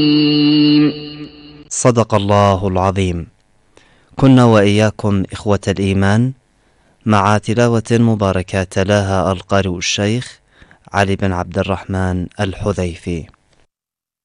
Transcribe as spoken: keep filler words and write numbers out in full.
صدق الله العظيم. كنا وإياكم إخوة الإيمان مع تلاوة مباركة تلاها القارئ الشيخ علي بن عبد الرحمن الحذيفي.